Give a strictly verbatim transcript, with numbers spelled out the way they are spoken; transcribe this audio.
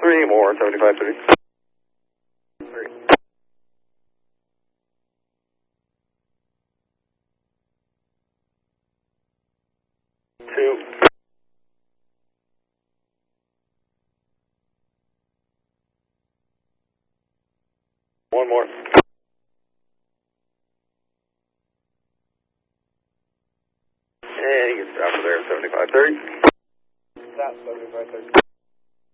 Three more, seventy-five thirty. Three. Two. One more. And he gets out of there, seventy-five thirty. Stop, seventy-five thirty.